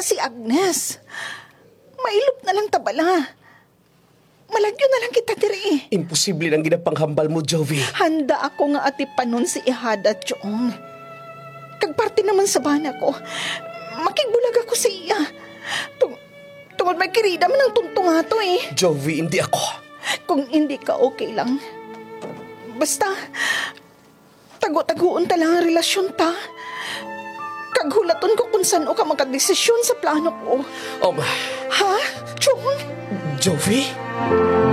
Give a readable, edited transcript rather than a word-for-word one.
si Agnes. Mailop na lang tabala. Malagyo na lang kita diri. Imposible lang ginapanghambal mo, Jovi. Handa ako nga atipanon si Ihada, Chong. Kagparte naman sa bana ko. Makigbulag ako sa iya. Tungod may kirida man ang tuntong ato eh. Jovi, hindi ako. Kung hindi ka okay lang. Basta, tago-tagoon ta lang ang relasyon ta. Kaghulaton ko kung saan o ka magkadesisyon sa plano ko. Oh, Ha? Chong? Jovi?